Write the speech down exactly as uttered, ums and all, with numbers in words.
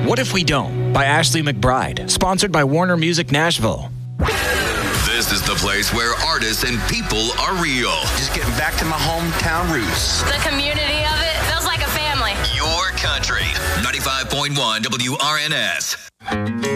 What If We Don't by Ashley McBride, sponsored by Warner Music Nashville. This is the place where artists and people are real. Just getting back to my hometown roots. The community of it feels like a family. Your country. ninety-five point one W R N S.